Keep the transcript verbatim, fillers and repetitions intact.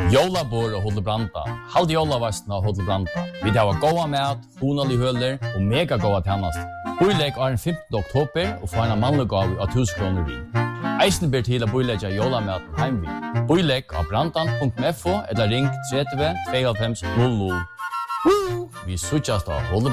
Jólabor og Hotel Branda. Halde jólavastna og Hotel Branda. Vi har goda mat, honalig høler og mega goda tjänast. Boilegg er den femtende oktober og få en mannlig gav av tusen kroner vi. Eisen ber til å boilegge jólamaten heim vi. Boilegg av brandan punktum f o eller ring tretti tveyoghálvfems null null. Vi suttjast av Hotel